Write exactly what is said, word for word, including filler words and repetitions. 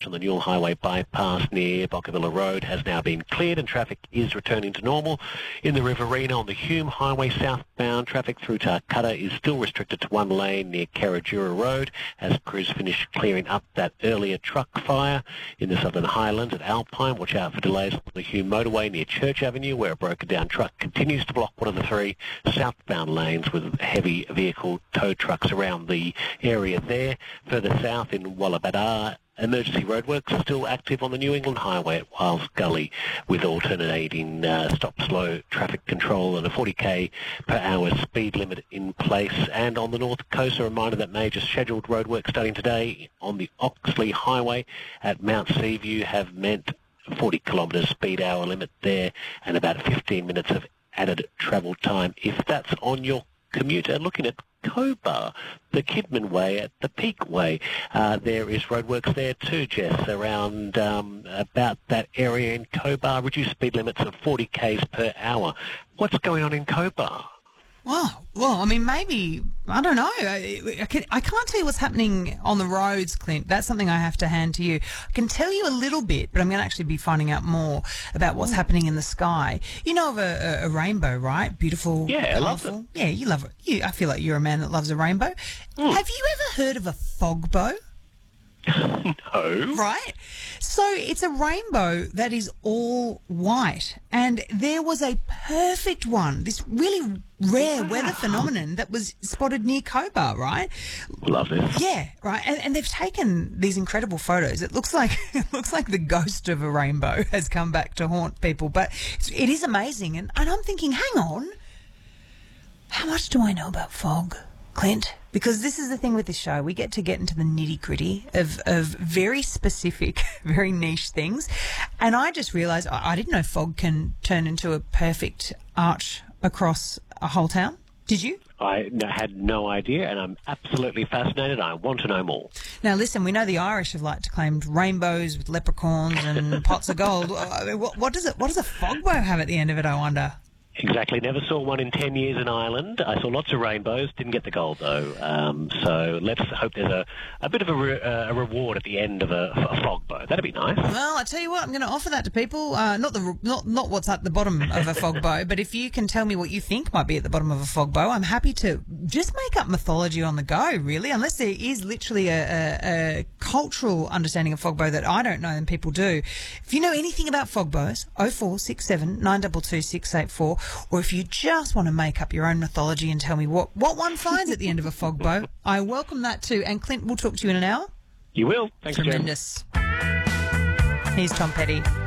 on the Newell Highway bypass near Bocavilla Road has now been cleared and traffic is returning to normal. In the Riverina on the Hume Highway southbound, traffic through Tarcutta is still restricted to one lane near Carajura Road as crews finish clearing up that earlier truck fire. In the Southern Highlands at Alpine, watch out for delays on the Hume motorway near Church Avenue, where a broken down truck continues to block one of the three southbound lanes with heavy vehicle tow trucks around the area there. Further south in Wallabadar, emergency roadworks are still active on the New England Highway at Wiles Gully with alternating uh, stop-slow traffic control and a forty k per hour speed limit in place. And on the North Coast, a reminder that major scheduled roadworks starting today on the Oxley Highway at Mount Seaview have meant forty kilometre speed hour limit there and about fifteen minutes of added travel time if that's on your commute. And looking at Cobar, the Kidman Way at the Peak Way, uh, there is roadworks there too, Jess, around um, about that area in Cobar. Reduced speed limits of forty k's per hour. What's going on in Cobar? Wow. Well, I mean, maybe, I don't know. I, I, can, I can't tell you what's happening on the roads, Clint. That's something I have to hand to you. I can tell you a little bit, but I'm going to actually be finding out more about what's happening in the sky. You know of a, a, a rainbow, right? Beautiful. Yeah, I love colourful. it. Yeah, you love it. You, I feel like you're a man that loves a rainbow. Mm. Have you ever heard of a fog bow? No. Right? So it's a rainbow that is all white. And there was a perfect one, this really rare Wow. weather phenomenon that was spotted near Cobar, right? Love this. Yeah, right. And, and they've taken these incredible photos. It looks like it looks like the ghost of a rainbow has come back to haunt people. But it's, it is amazing. And, and I'm thinking, hang on, how much do I know about fog, Clint? Because this is the thing with this show. We get to get into the nitty-gritty of, of very specific, very niche things. And I just realised I, I didn't know fog can turn into a perfect arch across a whole town. Did you? I n- had no idea, and I'm absolutely fascinated. I want to know more. Now, listen, we know the Irish have like to claim rainbows with leprechauns and pots of gold. I mean, what, what does it? What does a fog bow have at the end of it, I wonder? Exactly. Never saw one in ten years in Ireland. I saw lots of rainbows. Didn't get the gold, though. Um, so let's hope there's a, a bit of a, re- uh, a reward at the end of a, a fog bow. That'd be nice. Well, I tell you what, I'm going to offer that to people. Uh, not the not not what's at the bottom of a fog bow, but if you can tell me what you think might be at the bottom of a fog bow, I'm happy to just make up mythology on the go, really, unless there is literally a, a, a cultural understanding of fog bow that I don't know and people do. If you know anything about fog bows, oh four six seven nine two two six eight four, or if you just want to make up your own mythology and tell me what, what one finds at the end of a fog bow, I welcome that too. And Clint, we'll talk to you in an hour. You will. Thanks, Jen. Tremendous. Here's Tom Petty.